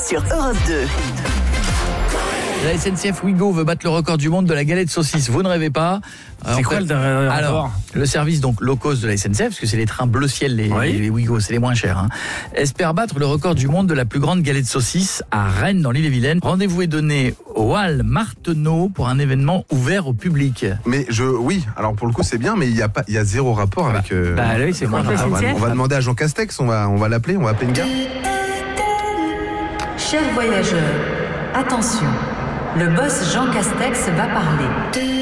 sur Europe 2. La SNCF Ouigo veut battre le record du monde de la galette saucisse. Vous ne rêvez pas. C'est quoi le Alors, le service donc low cost de la SNCF, parce que c'est les trains bleu ciel, les Ouigo, c'est les moins chers, espère battre le record du monde de la plus grande galette saucisse à Rennes, dans l'Ille-et-Vilaine. Rendez-vous est donné au Hall Marteneau pour un événement ouvert au public. Mais oui, alors pour le coup c'est bien, mais il y a zéro rapport avec. oui, c'est quoi on va demander à Jean Castex, on va l'appeler, on va appeler une gare. Chers voyageurs, attention, le boss Jean Castex va parler.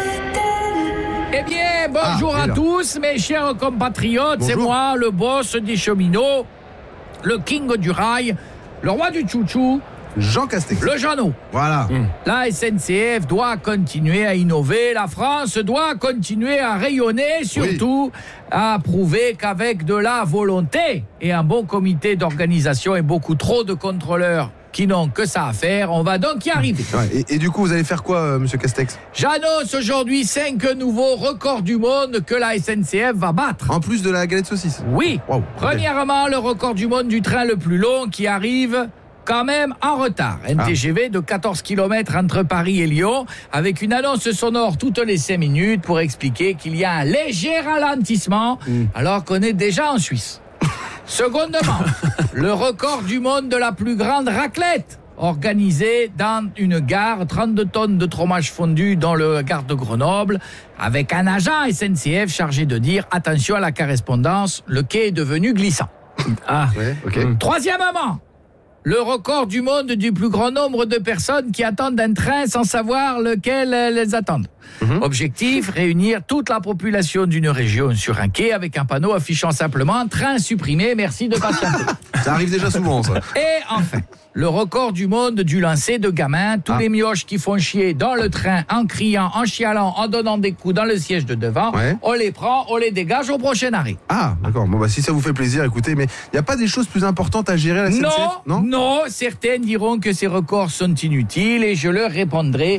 Eh bien, bonjour à tous, mes chers compatriotes. Bonjour. C'est moi, le boss des cheminots, le king du rail, le roi du chouchou, Jean Castex. le Jeannot. Voilà. La SNCF doit continuer à innover, la France doit continuer à rayonner, surtout à prouver qu'avec de la volonté et un bon comité d'organisation et beaucoup trop de contrôleurs qui n'ont que ça à faire, on va donc y arriver. Ouais, et du coup, vous allez faire quoi, monsieur Castex? J'annonce aujourd'hui 5 nouveaux records du monde que la SNCF va battre. En plus de la galette saucisse? Oui. Wow, ok. Premièrement, le record du monde du train le plus long qui arrive quand même en retard. Un TGV de 14 km entre Paris et Lyon, avec une annonce sonore toutes les 5 minutes pour expliquer qu'il y a un léger ralentissement alors qu'on est déjà en Suisse. Secondement, le record du monde de la plus grande raclette, organisée dans une gare, 32 tonnes de fromage fondu dans le gare de Grenoble, avec un agent SNCF chargé de dire attention à la correspondance, le quai est devenu glissant. Ouais, ok. Troisièmement, le record du monde du plus grand nombre de personnes qui attendent un train sans savoir lequel les attendent. Objectif, réunir toute la population d'une région sur un quai avec un panneau affichant simplement « Train supprimé, merci de patienter ». Ça arrive déjà souvent, ça. Et enfin, le record du monde du lancer de gamins, tous les mioches qui font chier dans le train en criant, en chialant, en donnant des coups dans le siège de devant, on les prend, on les dégage au prochain arrêt. Ah, d'accord. Bon, si ça vous fait plaisir, écoutez, mais il n'y a pas des choses plus importantes à gérer à la SNCF? Non, certaines diront que ces records sont inutiles et je leur répondrai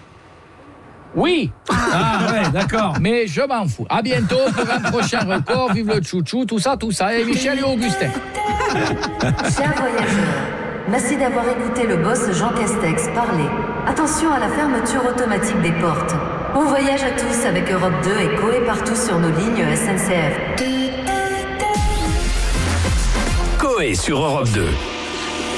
oui. d'accord. Mais je m'en fous. À bientôt pour un prochain record. Vive le chouchou, tout ça. Et Michel et Augustin. Chers voyageurs, merci d'avoir écouté le boss Jean Castex parler. Attention à la fermeture automatique des portes. Bon voyage à tous avec Europe 2 et Coé partout sur nos lignes SNCF. Coé sur Europe 2.